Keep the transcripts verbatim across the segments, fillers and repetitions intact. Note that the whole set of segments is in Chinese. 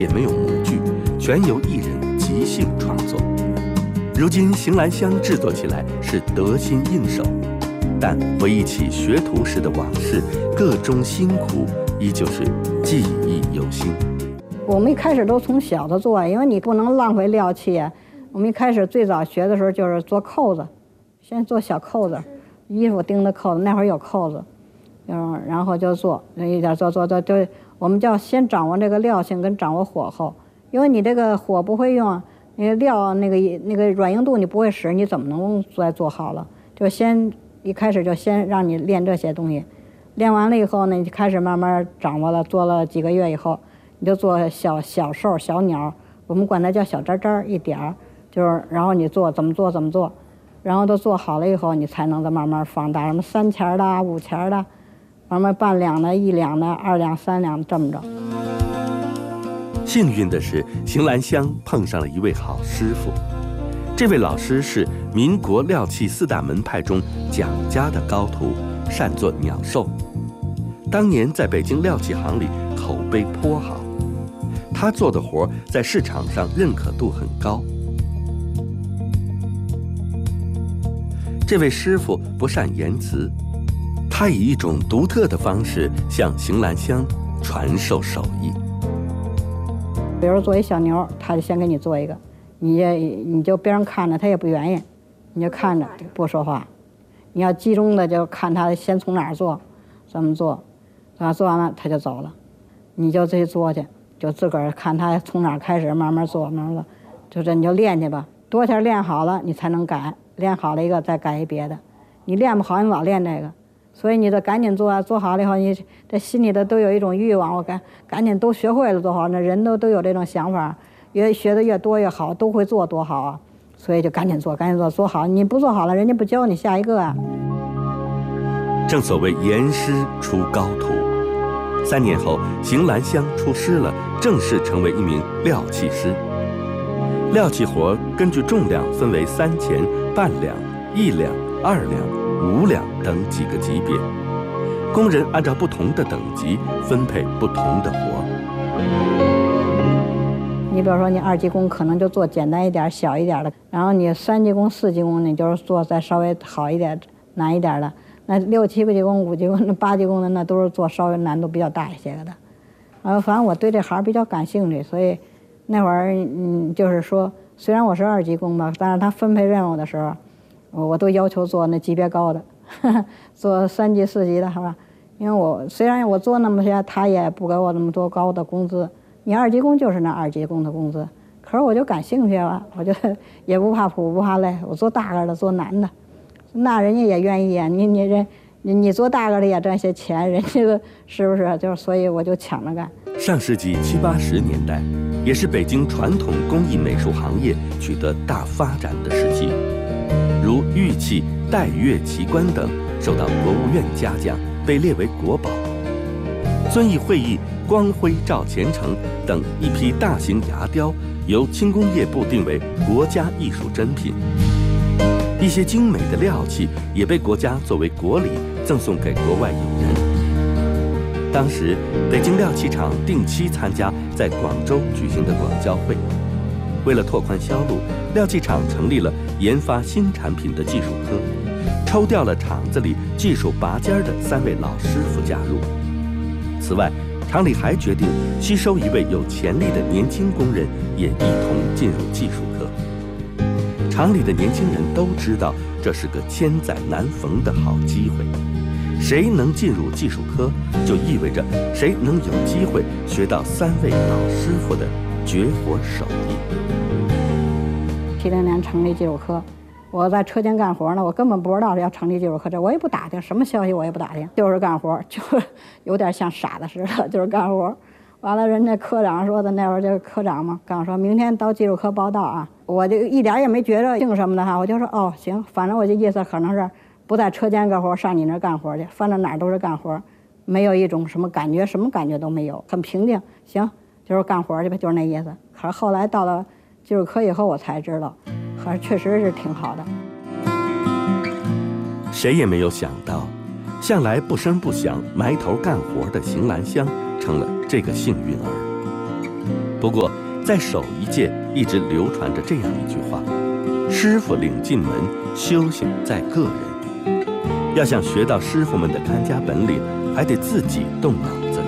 也没有模具，全由艺人即兴创作。如今邢兰香制作起来是得心应手，但回忆起学徒时的往事，各中辛苦依旧是记忆犹新。 我们一开始都从小的做，因为你不能浪费料器啊。我们一开始最早学的时候就是做扣子，先做小扣子，衣服钉的扣子，那会儿有扣子，嗯，然后就做，一点做做做，就我们就要先掌握这个料性跟掌握火候，因为你这个火不会用，你料那个那个软硬度你不会使，你怎么能再做好了？就先一开始就先让你练这些东西，练完了以后呢，你就开始慢慢掌握了，做了几个月以后，你就做小小兽、小鸟，我们管它叫小渣渣一点儿，就是然后你做怎么做怎么做，然后都做好了以后，你才能再慢慢放大，什么三钱的、五钱的，慢慢半两的、一两的、二两、三两这么着。 幸运的是，邢兰香碰上了一位好师傅。这位老师是民国料器四大门派中蒋家的高徒，擅做鸟兽。当年在北京料器行里口碑颇好，他做的活在市场上认可度很高。这位师傅不善言辞，他以一种独特的方式向邢兰香传授手艺。 比如做一小牛，他就先给你做一个，你也你就边上看着，他也不愿意，你就看着不说话。你要集中的就看他先从哪儿做，怎么做，啊，做完了他就走了，你就自己做去，就自个儿看他从哪儿开始，慢慢做，慢慢做，就这你就练去吧。多天练好了，你才能改，练好了一个再改一别的。你练不好，你老练这个。所以你得赶紧做啊，做好了以后，你这心里的都有一种欲望，我赶赶紧都学会了多好，那人都都有这种想法，越学的越多越好，都会做多好啊，所以就赶紧做，赶紧做，做好，你不做好了，人家不教你下一个啊。 正所谓严师出高徒，三年后，邢兰香出师了，正式成为一名料器师。料器活根据重量分为三钱、半两、一两、二两、五两等几个级别，工人按照不同的等级分配不同的活。 你比如说，你二级工可能就做简单一点、小一点的，然后你三级工、四级工，你就是做再稍微好一点、难一点的。那六七级工、五级工、那八级工的，那都是做稍微难度比较大一些的。呃，反正我对这行比较感兴趣，所以那会儿嗯，就是说，虽然我是二级工吧，但是他分配任务的时候，我都要求做那级别高的，呵呵，做三级、四级的，是吧？因为我虽然我做那么些，他也不给我那么多高的工资。你二级工就是那二级工的工资，可是我就感兴趣了，我就也不怕苦不怕累，我做大个的，做难的，那人家也愿意啊。你你人你你做大个的也挣些钱，人家个是不是？就是所以我就抢着干。 上世纪七八十年代，也是北京传统工艺美术行业取得大发展的时期，如玉器、岱乐奇观等受到国务院嘉奖，被列为国宝。遵义会议、光辉照前程等一批大型牙雕由轻工业部定为国家艺术珍品。一些精美的料器也被国家作为国礼赠送给国外友人。当时，北京料器厂定期参加在广州举行的广交会，为了拓宽销路，料器厂成立了研发新产品的技术科，抽调了厂子里技术拔尖的三位老师傅加入。此外，厂里还决定吸收一位有潜力的年轻工人，也一同进入技术科。厂里的年轻人都知道，这是个千载难逢的好机会。谁能进入技术科，就意味着谁能有机会学到三位老师傅的绝活手艺。 七零年成立技术科，我在车间干活呢，我根本不知道要成立技术科，这我也不打听，什么消息我也不打听，就是干活，就有点像傻子似的，就是干活。完了，人家科长说的，那会儿就是科长嘛，刚说明天到技术科报道啊，我就一点也没觉着姓什么的哈，我就说哦行，反正我这意思可能是不在车间干活，上你那儿干活去，反正哪儿都是干活，没有一种什么感觉，什么感觉都没有，很平静。行，就是干活去吧，就是那意思。可是后来到了技术科以后，我才知道，可是确实是挺好的。 谁也没有想到，向来不声不响、埋头干活的邢兰香成了这个幸运儿。 不过，在手艺界一直流传着这样一句话：师傅领进门，修行在个人。要想学到师傅们的看家本领，还得自己动脑子。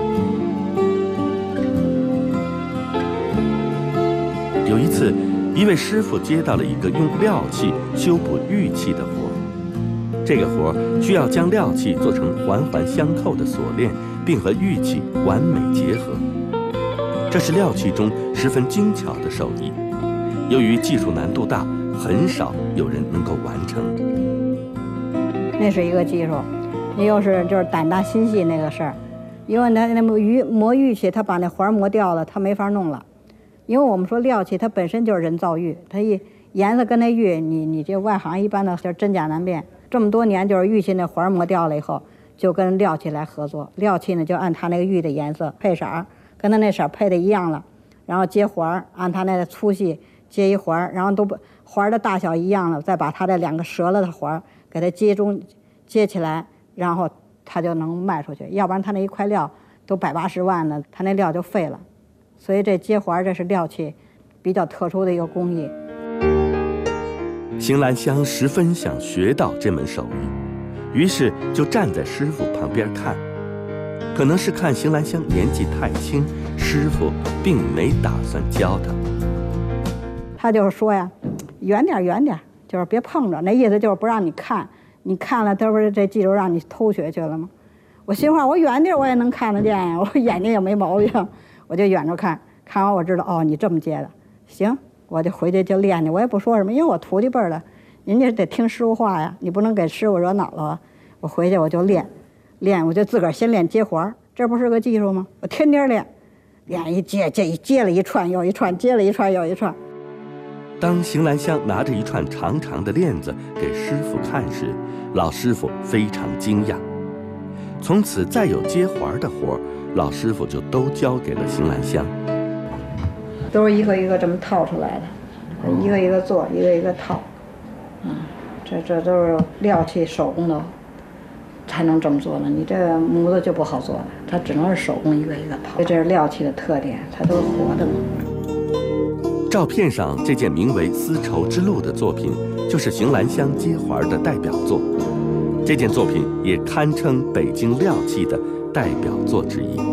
有一次，一位师傅接到了一个用料器修补玉器的活儿。这个活儿需要将料器做成环环相扣的锁链，并和玉器完美结合。这是料器中十分精巧的手艺，由于技术难度大，很少有人能够完成。 那是一个技术，那又是就是胆大心细那个事儿，因为那那么玉磨玉器，他把那环磨掉了，他没法弄了。因为我们说料器它本身就是人造玉，它一颜色跟那玉，你你这外行一般的就是真假难辨。这么多年就是玉器那环磨掉了以后，就跟料器来合作，料器呢就按它那个玉的颜色配色儿，跟它那色儿配的一样了，然后接环儿，按它那个粗细接一环儿，然后都环儿的大小一样了，再把它这两个折了的环儿给它接中接起来，然后它就能卖出去。要不然它那一块料都百八十万呢，它那料就废了。所以这接环这是料器比较特殊的一个工艺。 邢兰香十分想学到这门手艺，于是就站在师傅旁边看。可能是看邢兰香年纪太轻，师傅并没打算教她。 他就是说呀，远点远点，就是别碰着，那意思就是不让你看，你看了，他不是这技术让你偷学去了吗？我心话，我远点我也能看得见呀，我眼睛也没毛病。我就远着看，看完我知道哦，你这么接的，行，我就回去就练去，我也不说什么，因为我徒弟辈儿的，人家得听师傅话呀，你不能给师傅惹恼了啊。我回去我就练，练我就自个儿先练接环，这不是个技术吗？我天天练，练一接这一接了一串又一串，接了一串又一串。 当邢兰香拿着一串长长的链子给师傅看时，老师傅非常惊讶。从此再有接环的活儿，老师傅就都交给了邢兰香， 都是一个一个这么套出来的，一个一个做，一个一个套。嗯，这这都是料器手工的，才能这么做呢。你这模子就不好做了，它只能是手工一个一个套。这是料器的特点，它都是活的嘛。 照片上这件名为《丝绸之路》的作品，就是邢兰香接环的代表作。这件作品也堪称北京料器的代表作之一。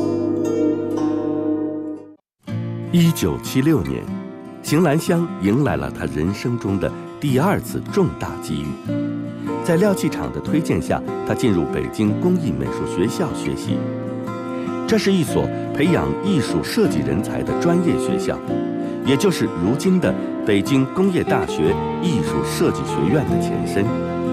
一九七六年，邢兰香迎来了她人生中的第二次重大机遇。在料器厂的推荐下，她进入北京工艺美术学校学习。这是一所培养艺术设计人才的专业学校，也就是如今的北京工业大学艺术设计学院的前身。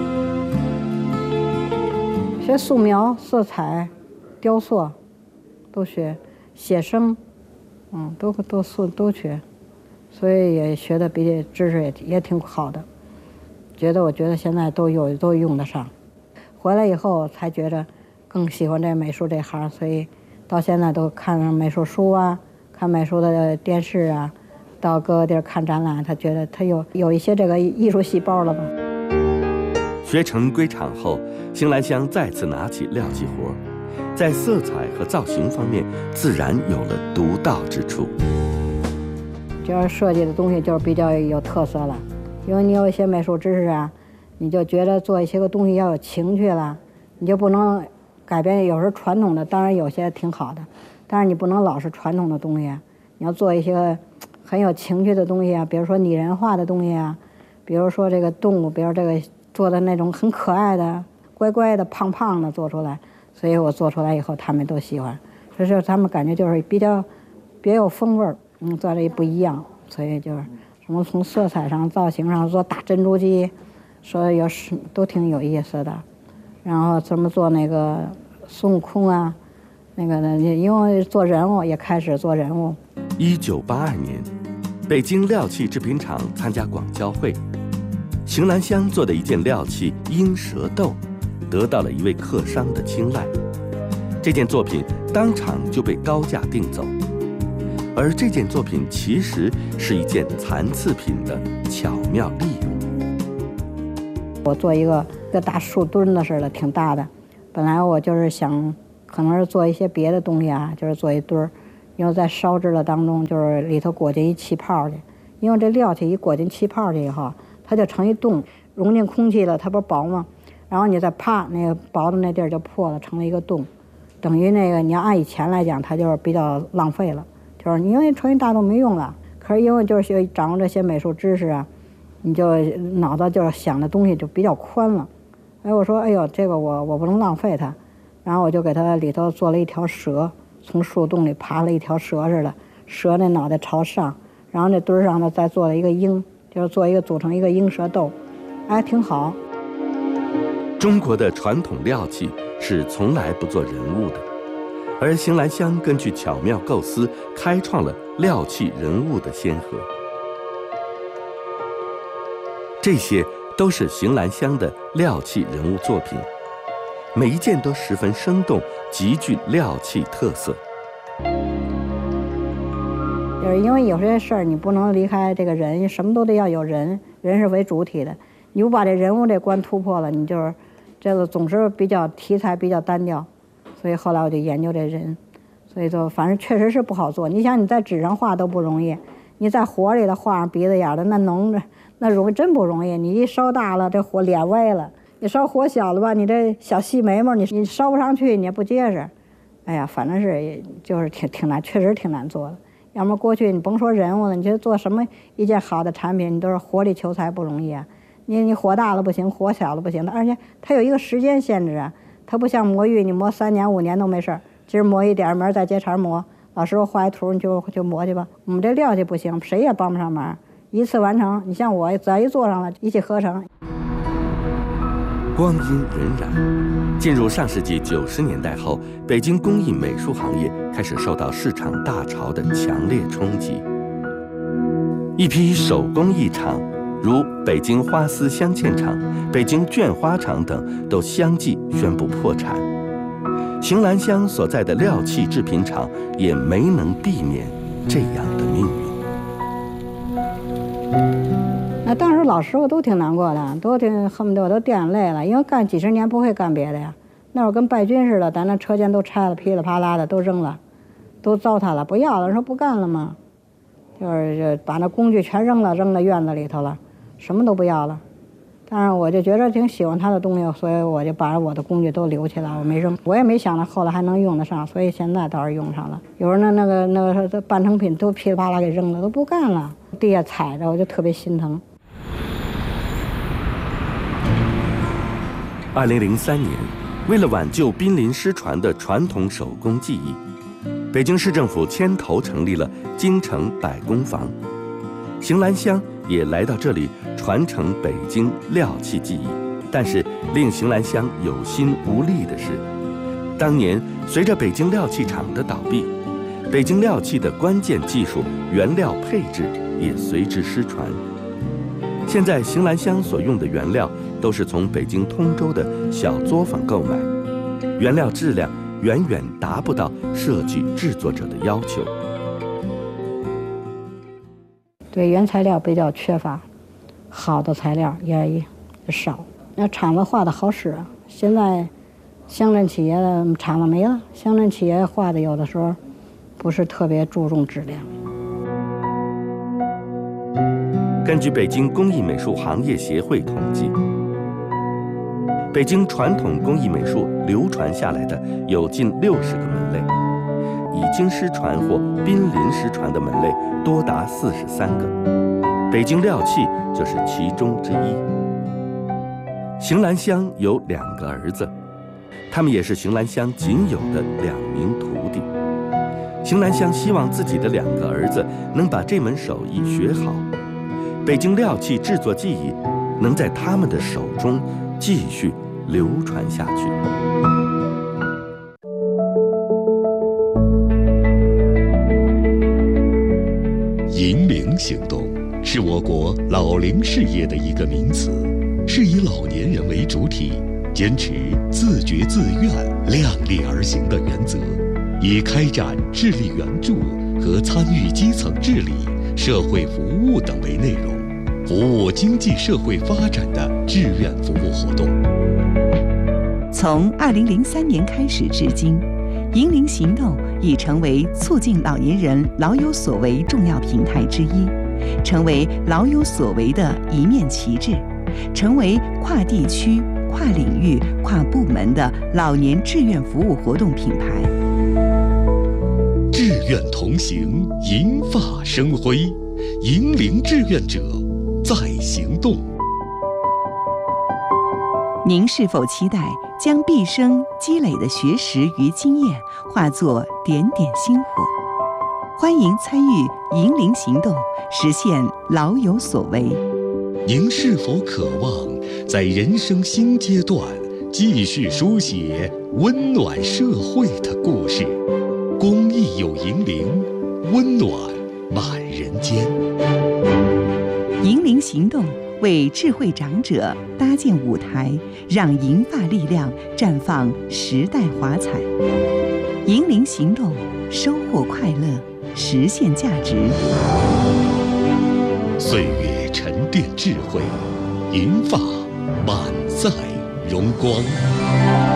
学素描、色彩、雕塑，都学，写生，嗯，都都素都学，所以也学的比知识也也挺好的，觉得我觉得现在都有都用得上。回来以后才觉得更喜欢这美术这行，所以到现在都看美术书啊，看美术的电视啊，到各个地儿看展览，他觉得他有有一些这个艺术细胞了吧。 学成归厂后，邢兰香再次拿起料器活，在色彩和造型方面自然有了独到之处。 就是设计的东西就是比较有特色了，因为你有一些美术知识啊，你就觉得做一些个东西要有情趣了，你就不能改变。有时候传统的当然有些挺好的，但是你不能老是传统的东西，你要做一些很有情趣的东西啊，比如说拟人化的东西啊，比如说这个动物，比如这个做的那种很可爱的、乖乖的、胖胖的做出来，所以我做出来以后他们都喜欢，所以说他们感觉就是比较别有风味儿，嗯，做的也不一样，所以就是什么从色彩上、造型上做大珍珠机，说有是都挺有意思的。然后怎么做那个孙悟空啊，那个呢，因为做人物也开始做人物。 一九八二年，北京料器制品厂参加广交会，邢兰香做的一件料器鹰蛇斗，得到了一位客商的青睐。这件作品当场就被高价订走，而这件作品其实是一件残次品的巧妙利用。 我做一个一个大树墩子似的，挺大的。本来我就是想，可能是做一些别的东西啊，就是做一墩儿， 因为在烧制的当中，就是里头裹进一气泡去，因为这料气一裹进气泡去以后，它就成一洞，融进空气了，它不是薄吗？然后你再啪，那个薄的那地儿就破了，成了一个洞，等于那个你要按以前来讲，它就是比较浪费了，就是因为成一大洞没用了。可是因为就是学掌握这些美术知识啊，你就脑子就是想的东西就比较宽了。哎，我说，哎呦，这个我我不能浪费它，然后我就给它里头做了一条蛇，从树洞里爬了一条蛇似的，蛇那脑袋朝上，然后那墩儿上呢再做了一个鹰，就是做一个组成一个鹰蛇斗，哎，挺好。 中国的传统料器是从来不做人物的，而邢兰香根据巧妙构思，开创了料器人物的先河。这些都是邢兰香的料器人物作品，每一件都十分生动，极具料器特色。 就是因为有些事儿你不能离开这个人，什么都得要有人，人是为主体的。你不把这人物这关突破了，你就是这个总是比较题材比较单调。所以后来我就研究这人，所以就反正确实是不好做。你想你在纸上画都不容易，你在火里头画上鼻子眼的，那能那容易真不容易。你一烧大了，这火脸歪了；你烧火小了吧，你这小细眉毛你你烧不上去，你也不结实。哎呀，反正是就是挺挺难，确实挺难做的。要么过去你甭说人物了，你觉得做什么一件好的产品，你都是火里求财不容易啊。你你火大了不行，火小了不行，而且它有一个时间限制啊。它不像磨玉，你磨三年五年都没事儿，今儿磨一点，明儿再接茬磨。老师傅画一图，你就就磨去吧。我们这料就不行，谁也帮不上忙，一次完成。你像我，只要一做上了，一气呵成。 光阴荏苒，进入上世纪九十年代后，北京工艺美术行业开始受到市场大潮的强烈冲击。一批手工艺厂，如北京花丝镶嵌厂、北京绢花厂等，都相继宣布破产。邢兰香所在的料器制品厂也没能避免这样的命运。 那当时老师傅都挺难过的，都挺恨不得我都掉眼泪了，因为干几十年不会干别的呀。那会儿跟败军似的，咱那车间都拆了，噼里啪啦的都扔了，都糟蹋了，不要了，说不干了嘛，就是把那工具全扔了，扔到院子里头了，什么都不要了。但是我就觉得挺喜欢他的东西，所以我就把我的工具都留起来，我没扔。我也没想到后来还能用得上，所以现在倒是用上了。有时候那那个那个半成品都噼里啪啦给扔了，都不干了，地下踩着，我就特别心疼。 二零零三年，为了挽救濒临失传的传统手工技艺，北京市政府牵头成立了京城百工坊，邢兰香也来到这里传承北京料器技艺。但是令邢兰香有心无力的是，当年随着北京料器厂的倒闭，北京料器的关键技术原料配置也随之失传。现在邢兰香所用的原料都是从北京通州的小作坊购买，原料质量远远达不到设计制作者的要求。 对原材料比较缺乏，好的材料也少。那厂子画的好使啊，现在乡镇企业的厂子没了，乡镇企业画的有的时候不是特别注重质量。 根据北京工艺美术行业协会统计，北京传统工艺美术流传下来的有近六十个门类，已经失传或濒临失传的门类多达四十三个，北京料器就是其中之一。邢兰香有两个儿子，他们也是邢兰香仅有的两名徒弟。邢兰香希望自己的两个儿子能把这门手艺学好，北京料器制作技艺能在他们的手中继续流传下去。 银龄行动是我国老龄事业的一个名词，是以老年人为主体，坚持自觉自愿、量力而行的原则，以开展智力援助和参与基层治理、社会服务等为内容，服务经济社会发展的志愿服务活动。 从二零零三年开始至今， 银龄行动已成为促进老年人老有所为重要平台之一，成为老有所为的一面旗帜，成为跨地区、跨领域、跨部门的老年志愿服务活动品牌。 志愿同行，银发生辉，银龄志愿者在行动。 您是否期待将毕生积累的学识与经验化作点点星火？欢迎参与银龄行动，实现老有所为。 您是否渴望在人生新阶段继续书写温暖社会的故事？公益有银龄，温暖满人间。 银龄行动为智慧长者搭建舞台，让银发力量绽放时代华彩。银龄行动，收获快乐，实现价值。 岁月沉淀智慧，银发满载荣光。